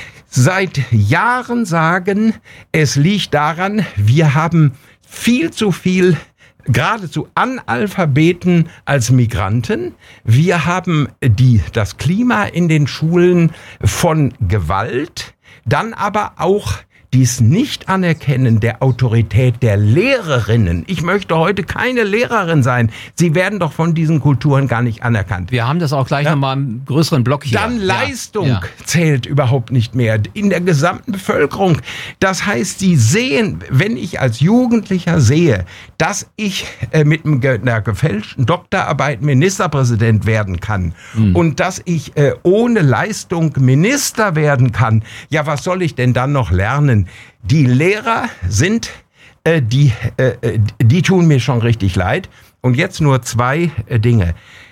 seit Jahren sagen, es liegt daran, wir haben viel zu viel geradezu Analphabeten als Migranten. Wir haben die, das Klima in den Schulen von Gewalt, dann aber auch dies Nicht-Anerkennen der Autorität der Lehrerinnen. Ich möchte heute keine Lehrerin sein. Sie werden doch von diesen Kulturen gar nicht anerkannt. Wir haben das auch gleich ja. nochmal im größeren Block hier. Dann Leistung ja. zählt überhaupt nicht mehr in der gesamten Bevölkerung. Das heißt, Sie sehen, wenn ich als Jugendlicher sehe, dass ich äh, mit einer gefälschten Doktorarbeit Ministerpräsident werden kann mhm. und dass ich äh, ohne Leistung Minister werden kann, ja, was soll ich denn dann noch lernen? Die Lehrer sind, äh, die, äh, die tun mir schon richtig leid. Und jetzt nur zwei äh, Dinge.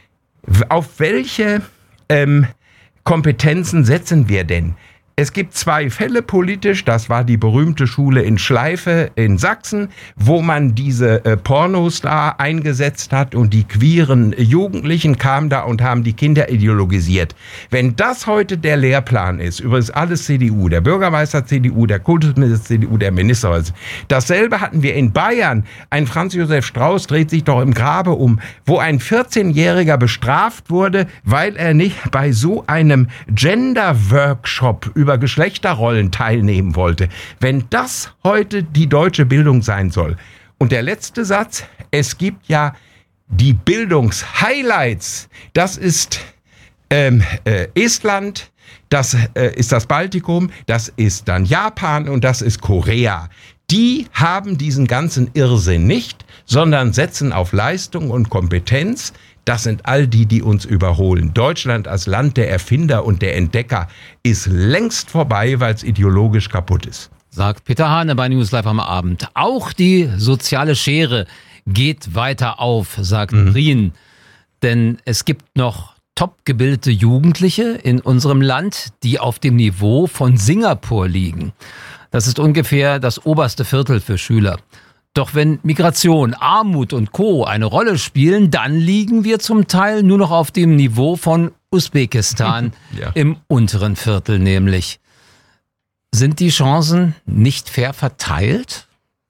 Auf welche ähm, Kompetenzen setzen wir denn? Es gibt zwei Fälle politisch, das war die berühmte Schule in Schleife in Sachsen, wo man diese äh, Pornos da eingesetzt hat und die queeren Jugendlichen kamen da und haben die Kinder ideologisiert. Wenn das heute der Lehrplan ist, übrigens alles C D U, der Bürgermeister C D U, der Kultusminister C D U, der Minister, dasselbe hatten wir in Bayern. Ein Franz Josef Strauß dreht sich doch im Grabe um, wo ein vierzehnjähriger bestraft wurde, weil er nicht bei so einem Gender-Workshop über Geschlechterrollen teilnehmen wollte. Wenn das heute die deutsche Bildung sein soll. Und der letzte Satz, es gibt ja die Bildungshighlights. Das ist ähm, äh, Estland, das äh, ist das Baltikum, das ist dann Japan und das ist Korea. Die haben diesen ganzen Irrsinn nicht, sondern setzen auf Leistung und Kompetenz. Das sind all die, die uns überholen. Deutschland als Land der Erfinder und der Entdecker ist längst vorbei, weil es ideologisch kaputt ist. Sagt Peter Hahne bei News Live am Abend. Auch die soziale Schere geht weiter auf, sagt mhm. Rien. Denn es gibt noch top gebildete Jugendliche in unserem Land, die auf dem Niveau von Singapur liegen. Das ist ungefähr das oberste Viertel für Schüler. Doch wenn Migration, Armut und Co. eine Rolle spielen, dann liegen wir zum Teil nur noch auf dem Niveau von Usbekistan, ja. im unteren Viertel nämlich. Sind die Chancen nicht fair verteilt?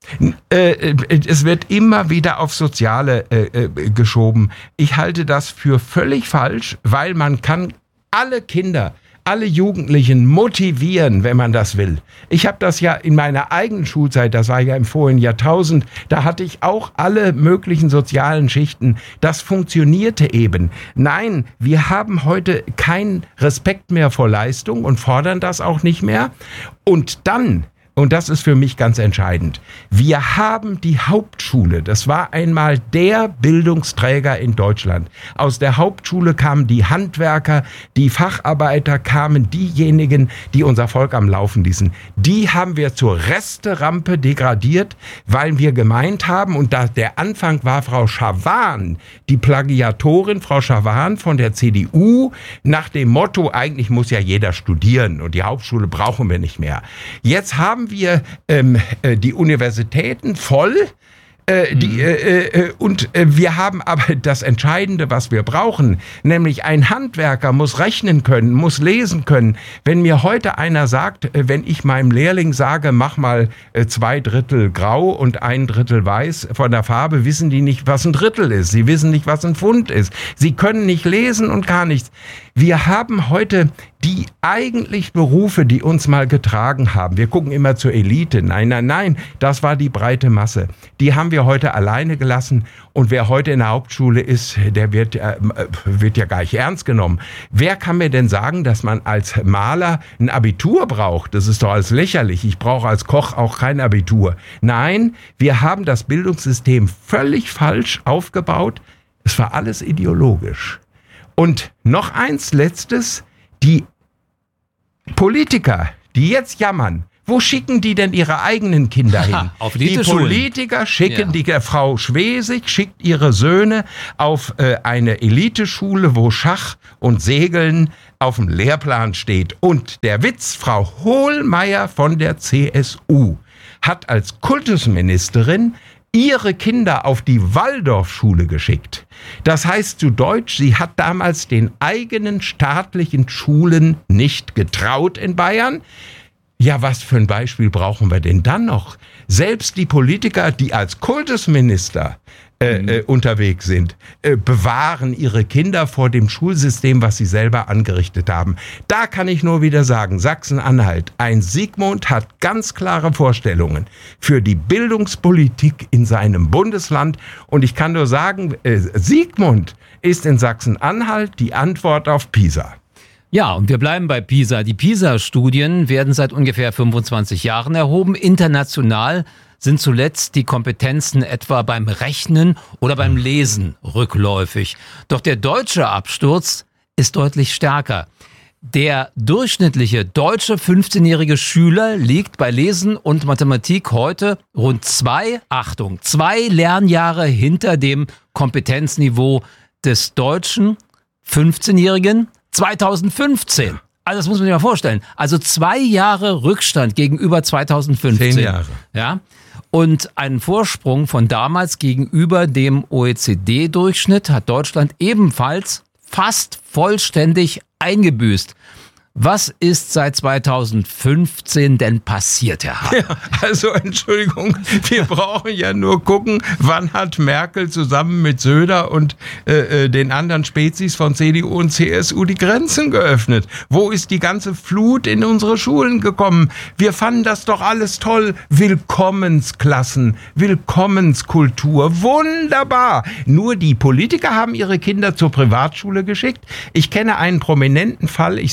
Äh, es wird immer wieder auf Soziale äh, geschoben. Ich halte das für völlig falsch, weil man kann alle Kinder, alle Jugendlichen motivieren, wenn man das will. Ich habe das ja in meiner eigenen Schulzeit, das war ja im vorigen Jahrtausend, da hatte ich auch alle möglichen sozialen Schichten. Das funktionierte eben. Nein, wir haben heute keinen Respekt mehr vor Leistung und fordern das auch nicht mehr. Und dann, und das ist für mich ganz entscheidend, wir haben die Hauptschule. Das war einmal der Bildungsträger in Deutschland. Aus der Hauptschule kamen die Handwerker, die Facharbeiter, kamen diejenigen, die unser Volk am Laufen ließen. Die haben wir zur Resterampe degradiert, weil wir gemeint haben, und da der Anfang war Frau Schawan, die Plagiatorin Frau Schawan von der C D U, nach dem Motto, eigentlich muss ja jeder studieren und die Hauptschule brauchen wir nicht mehr. Jetzt haben wir ähm, äh, die Universitäten voll äh, die, äh, äh, und äh, wir haben aber das Entscheidende, was wir brauchen, nämlich ein Handwerker muss rechnen können, muss lesen können. Wenn mir heute einer sagt, äh, wenn ich meinem Lehrling sage, mach mal äh, zwei Drittel grau und ein Drittel weiß von der Farbe, wissen die nicht, was ein Drittel ist. Sie wissen nicht, was ein Pfund ist. Sie können nicht lesen und gar nichts. Wir haben heute die eigentlich Berufe, die uns mal getragen haben. Wir gucken immer zur Elite. Nein, nein, nein, das war die breite Masse. Die haben wir heute alleine gelassen. Und wer heute in der Hauptschule ist, der wird, äh, wird ja gar nicht ernst genommen. Wer kann mir denn sagen, dass man als Maler ein Abitur braucht? Das ist doch alles lächerlich. Ich brauche als Koch auch kein Abitur. Nein, wir haben das Bildungssystem völlig falsch aufgebaut. Es war alles ideologisch. Und noch eins Letztes, die Politiker, die jetzt jammern, wo schicken die denn ihre eigenen Kinder hin? Auf die Politiker schicken, ja. die äh, Frau Schwesig schickt ihre Söhne auf äh, eine Eliteschule, wo Schach und Segeln auf dem Lehrplan steht. Und der Witz, Frau Hohlmeier von der C S U hat als Kultusministerin ihre Kinder auf die Waldorfschule geschickt. Das heißt zu Deutsch, sie hat damals den eigenen staatlichen Schulen nicht getraut in Bayern. Ja, was für ein Beispiel brauchen wir denn dann noch? Selbst die Politiker, die als Kultusminister äh, äh, unterwegs sind, äh, bewahren ihre Kinder vor dem Schulsystem, was sie selber angerichtet haben. Da kann ich nur wieder sagen, Sachsen-Anhalt, ein Sigmund hat ganz klare Vorstellungen für die Bildungspolitik in seinem Bundesland. Und ich kann nur sagen, äh, Sigmund ist in Sachsen-Anhalt die Antwort auf PISA. Ja, und wir bleiben bei PISA. Die PISA-Studien werden seit ungefähr fünfundzwanzig Jahren erhoben. International sind zuletzt die Kompetenzen etwa beim Rechnen oder beim Lesen rückläufig. Doch der deutsche Absturz ist deutlich stärker. Der durchschnittliche deutsche fünfzehnjährige Schüler liegt bei Lesen und Mathematik heute rund zwei, Achtung, zwei Lernjahre hinter dem Kompetenzniveau des deutschen fünfzehnjährigen zweitausendfünfzehn. Also das muss man sich mal vorstellen. Also zwei Jahre Rückstand gegenüber zweitausendfünfzehn. Zehn Jahre. Ja. Und einen Vorsprung von damals gegenüber dem O E C D-Durchschnitt hat Deutschland ebenfalls fast vollständig eingebüßt. Was ist seit zweitausendfünfzehn denn passiert, Herr Hahn? Ja, also Entschuldigung, wir brauchen ja nur gucken, wann hat Merkel zusammen mit Söder und äh, den anderen Spezies von C D U und C S U die Grenzen geöffnet. Wo ist die ganze Flut in unsere Schulen gekommen? Wir fanden das doch alles toll. Willkommensklassen, Willkommenskultur, wunderbar. Nur die Politiker haben ihre Kinder zur Privatschule geschickt. Ich kenne einen prominenten Fall, ich sage Ihnen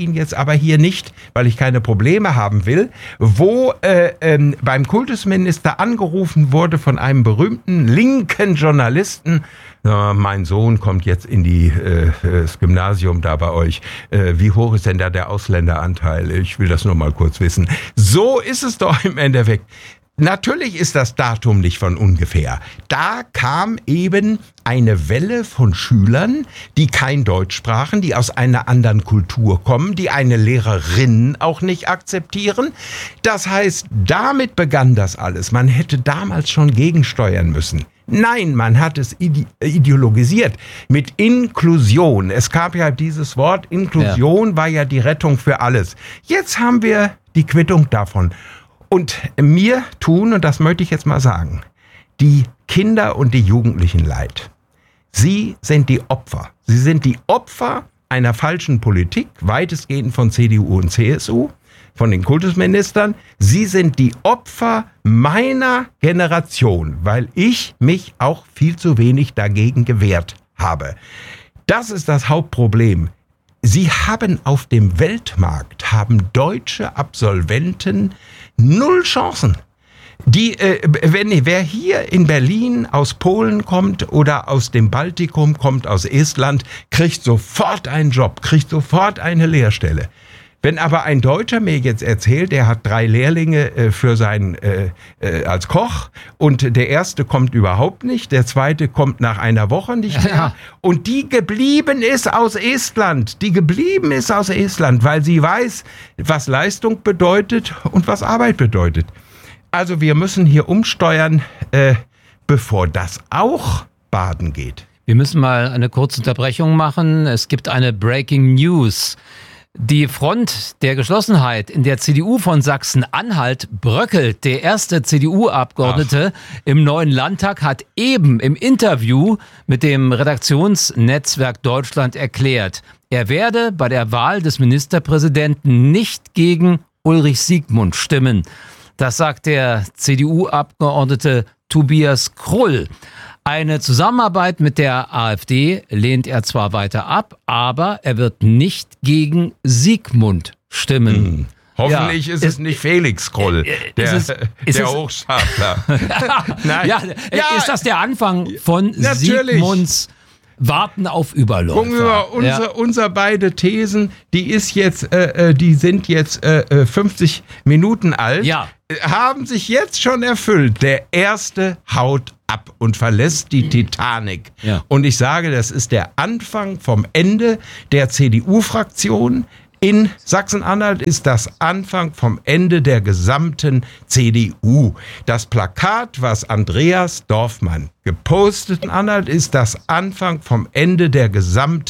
ihn jetzt aber hier nicht, weil ich keine Probleme haben will, wo äh, ähm, beim Kultusminister angerufen wurde von einem berühmten linken Journalisten, äh, mein Sohn kommt jetzt in die, äh, das Gymnasium da bei euch, äh, wie hoch ist denn da der Ausländeranteil? Ich will das nur mal kurz wissen. So ist es doch im Endeffekt. Natürlich ist das Datum nicht von ungefähr. Da kam eben eine Welle von Schülern, die kein Deutsch sprachen, die aus einer anderen Kultur kommen, die eine Lehrerin auch nicht akzeptieren. Das heißt, damit begann das alles. Man hätte damals schon gegensteuern müssen. Nein, man hat es ide- ideologisiert mit Inklusion. Es gab ja dieses Wort, Inklusion ja. war ja die Rettung für alles. Jetzt haben wir die Quittung davon. Und mir tun, und das möchte ich jetzt mal sagen, die Kinder und die Jugendlichen leid. Sie sind die Opfer. Sie sind die Opfer einer falschen Politik, weitestgehend von C D U und C S U, von den Kultusministern. Sie sind die Opfer meiner Generation, weil ich mich auch viel zu wenig dagegen gewehrt habe. Das ist das Hauptproblem. Sie haben auf dem Weltmarkt, haben deutsche Absolventen null Chancen. Die, äh, wenn, wer hier in Berlin aus Polen kommt oder aus dem Baltikum kommt, aus Estland, kriegt sofort einen Job, kriegt sofort eine Lehrstelle. Wenn aber ein Deutscher mir jetzt erzählt, der hat drei Lehrlinge äh, für sein äh, äh, als Koch und der erste kommt überhaupt nicht, der zweite kommt nach einer Woche nicht mehr ja. und die geblieben ist aus Estland, die geblieben ist aus Estland, weil sie weiß, was Leistung bedeutet und was Arbeit bedeutet. Also wir müssen hier umsteuern, äh, bevor das auch baden geht. Wir müssen mal eine kurze Unterbrechung machen. Es gibt eine Breaking News. Die Front der Geschlossenheit in der C D U von Sachsen-Anhalt bröckelt. Der erste C D U-Abgeordnete Ach. im neuen Landtag hat eben im Interview mit dem Redaktionsnetzwerk Deutschland erklärt, er werde bei der Wahl des Ministerpräsidenten nicht gegen Ulrich Siegmund stimmen. Das sagt der C D U-Abgeordnete Tobias Krull. Eine Zusammenarbeit mit der AfD lehnt er zwar weiter ab, aber er wird nicht gegen Siegmund stimmen. Hm. Hoffentlich ja, ist es nicht Felix Krull, der, es, der Hochstapler. Nein. Ja, ja, ist das der Anfang von natürlich. Siegmunds Warten auf Überläufer? Gucken wir, unser, ja. unser beide Thesen, die ist jetzt, äh, die sind jetzt äh, fünfzig Minuten alt, ja. haben sich jetzt schon erfüllt. Der erste haut ab und verlässt die Titanic. Ja. Und ich sage, das ist der Anfang vom Ende der C D U-Fraktion. In Sachsen-Anhalt ist das Anfang vom Ende der gesamten C D U. Das Plakat, was Andreas Dorfmann gepostet in Anhalt, ist das Anfang vom Ende der gesamten